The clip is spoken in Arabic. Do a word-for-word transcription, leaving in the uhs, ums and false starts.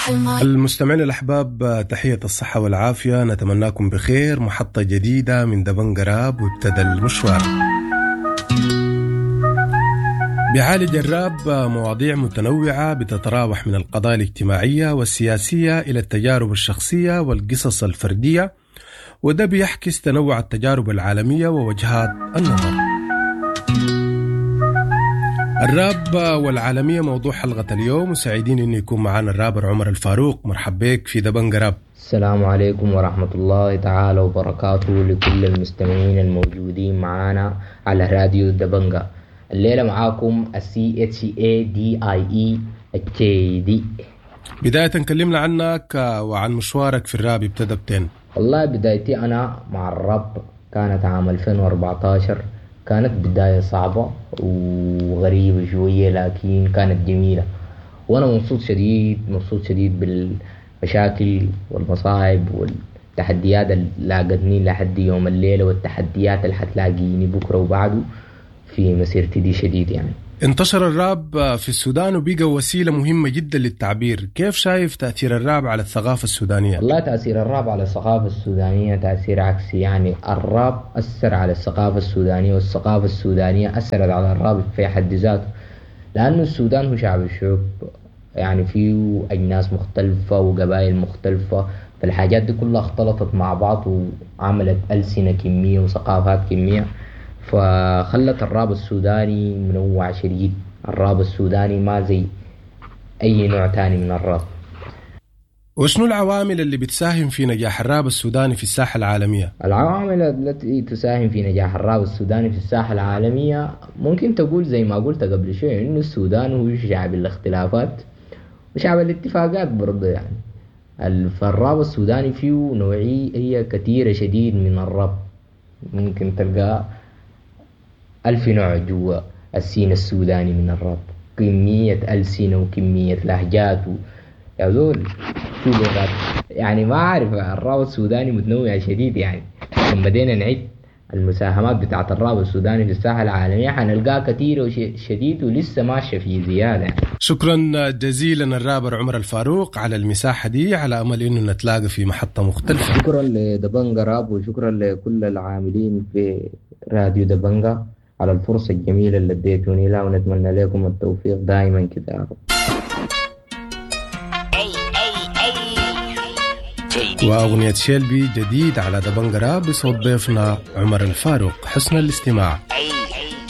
المستمعين الأحباب، تحية الصحة والعافية، نتمناكم بخير. محطة جديدة من دبنجة راب وابتدى المشوار. بيعالج الراب مواضيع متنوعة بتتراوح من القضايا الاجتماعية والسياسية إلى التجارب الشخصية والقصص الفردية، وده بيحكس تنوع التجارب العالمية ووجهات النظر. الراب والعالمية موضوع حلقة اليوم، وسعيدين إنه يكون معنا الرابر عمر الفاروق. مرحب بك في دبنجة راب. السلام عليكم ورحمة الله تعالى وبركاته لكل المستمعين الموجودين معنا على راديو دبنجة. الليلة معاكم السي اتش اي دي اي اي الكي دي. بداية كلمنا عنك وعن مشوارك في الراب، ابتدى بتين؟ والله بدايتي أنا مع الراب كانت عام ألفين وأربعتاشر. كانت بداية صعبة وغريبة شوية لكن كانت جميلة، وأنا مبسوط شديد مبسوط شديد بالمشاكل والمصاعب والتحديات اللي لاقتني لحد يوم الليلة، والتحديات اللي حتلاقيني بكرة وبعده في مسيرتي دي شديد. يعني انتشر الراب في السودان وبقى وسيلة مهمة جدا للتعبير. كيف شايف تأثير الراب على الثقافة السودانية؟ والله تأثير الراب على الثقافة السودانية تأثير عكسي. يعني الراب أثر على الثقافة السودانية، والثقافة السودانية أثرت على الراب في حد ذاته، لأنه السودان هو شعب الشعوب، يعني فيه أجناس مختلفة وقبائل مختلفة، فالحاجات دي كلها اختلطت مع بعض وعملت ألسنة كمية وثقافات كمية، فخلت الراب السوداني منوع شديد. الراب السوداني ما زي أي نوع تاني من الراب. وشنو العوامل اللي بتساهم في نجاح الراب السوداني في الساحة العالمية؟ العوامل التي تساهم في نجاح الراب السوداني في الساحة العالمية ممكن تقول زي ما قلت قبل شوي، إنه السودان هو شعب الاختلافات وشعب الاتفاقات برضه. يعني فالراب السوداني فيه نوعية كثيرة شديد من الراب، ممكن تلقى ألف نوع جوا السين السوداني من الراب، كمية ألسنة وكمية لهجات و... يا زول شو لغات. يعني ما أعرف، الراب السوداني متنوع شديد. يعني لما بدينا نعد المساهمات بتاعة الراب السوداني في الساحة العالمية حنلقاها كتير وشديد ولسه ماشية في زيادة. يعني. شكرا جزيلا الرابر عمر الفاروق على المساحة دي، على أمل إنه نتلاقى في محطة مختلفة. شكرا لدبنجة راب، وشكرا لكل العاملين في راديو دبنجة على الفرصة الجميلة اللي اديتوني لها، ونتمنى لكم التوفيق دائما كده يا رب. وأغنية شيلبي جديد على دبنجة راب بصوت ضيفنا عمر الفاروق. حسن الاستماع.